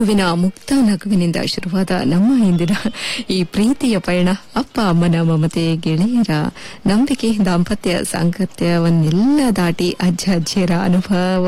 ಹೂವಿನ ಮುಕ್ತ ನಗುವಿನಿಂದ ಶುರುವಾದ ನಮ್ಮ ಇಂದಿನ ಈ ಪ್ರೀತಿಯ ಪಯಣ ಅಪ್ಪ ಅಮ್ಮನ ಮಮತೆ, ಗೆಳೆಯರ ನಂಬಿಕೆ, ದಾಂಪತ್ಯ ಸಾಂಗತ್ಯವನ್ನೆಲ್ಲ ದಾಟಿ ಅಜ್ಜ ಅಜ್ಜಿಯರ ಅನುಭವ